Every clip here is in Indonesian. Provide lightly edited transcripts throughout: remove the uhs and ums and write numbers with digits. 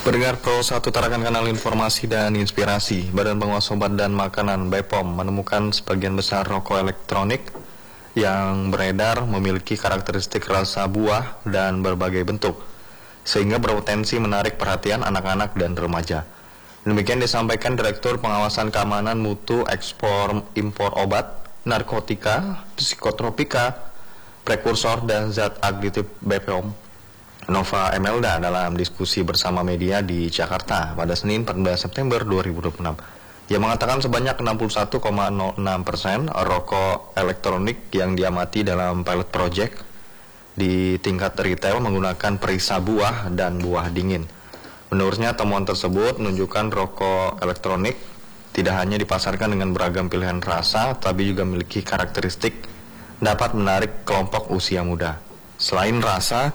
Pendengar Pro 1 tarakan kanal informasi dan inspirasi. Badan Pengawas Obat dan Makanan BPOM menemukan sebagian besar rokok elektronik yang beredar memiliki karakteristik rasa buah dan berbagai bentuk, sehingga berpotensi menarik perhatian anak-anak dan remaja. Demikian disampaikan Direktur Pengawasan Keamanan Mutu Ekspor Impor Obat, Narkotika, Psikotropika, Prekursor dan Zat Aditif BPOM Nova Emelda dalam diskusi bersama media di Jakarta pada Senin 14 September 2026. Ia mengatakan sebanyak 61,06% rokok elektronik yang diamati dalam pilot project di tingkat retail menggunakan perisa buah dan buah dingin. Menurutnya temuan tersebut menunjukkan rokok elektronik tidak hanya dipasarkan dengan beragam pilihan rasa, tapi juga memiliki karakteristik dapat menarik kelompok usia muda. Selain rasa,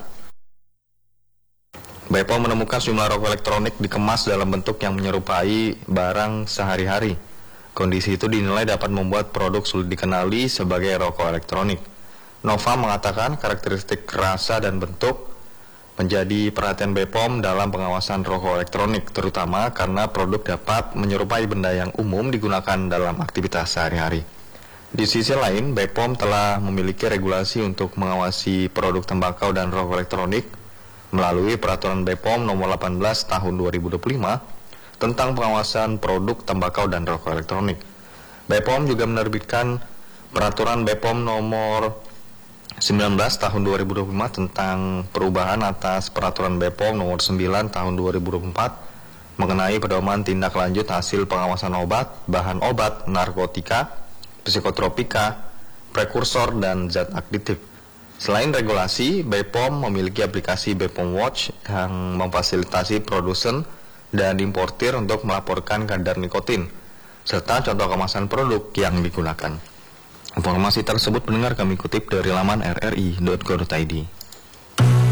BPOM menemukan sejumlah rokok elektronik dikemas dalam bentuk yang menyerupai barang sehari-hari. Kondisi itu dinilai dapat membuat produk sulit dikenali sebagai rokok elektronik. Nova mengatakan karakteristik rasa dan bentuk menjadi perhatian BPOM dalam pengawasan rokok elektronik, terutama karena produk dapat menyerupai benda yang umum digunakan dalam aktivitas sehari-hari. Di sisi lain, BPOM telah memiliki regulasi untuk mengawasi produk tembakau dan rokok elektronik melalui Peraturan BPOM Nomor 18 Tahun 2025 tentang pengawasan produk tembakau dan rokok elektronik. BPOM juga menerbitkan Peraturan BPOM Nomor 19 Tahun 2025 tentang perubahan atas Peraturan BPOM Nomor 9 Tahun 2024 mengenai pedoman tindak lanjut hasil pengawasan obat, bahan obat, narkotika, psikotropika, prekursor, dan zat aditif. Selain regulasi, BPOM memiliki aplikasi BPOM Watch yang memfasilitasi produsen dan importir untuk melaporkan kadar nikotin, serta contoh kemasan produk yang digunakan. Informasi tersebut pendengar kami kutip dari laman rri.go.id.